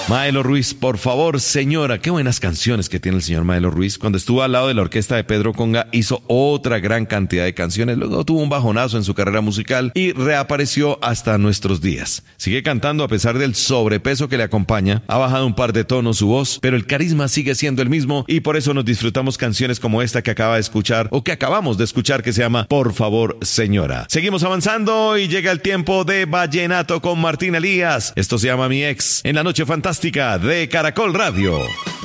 Maelo Ruiz, por favor, señora. Qué buenas canciones que tiene el señor Maelo Ruiz. Cuando estuvo al lado de la orquesta de Pedro Conga, hizo otra gran cantidad de canciones. Luego tuvo un bajonazo en su carrera musical y reapareció hasta nuestros días. Sigue cantando a pesar del sobrepeso que le acompaña. Ha bajado un par de tonos su voz, pero el carisma sigue siendo el mismo y por eso nos disfrutamos canciones como esta que acaba de escuchar o que acabamos de escuchar, que se llama Por favor, señora. Seguimos avanzando y llega el tiempo de Vallenato con Martín Elías. Esto se llama Mi Ex en la noche fantástica de Caracol Radio.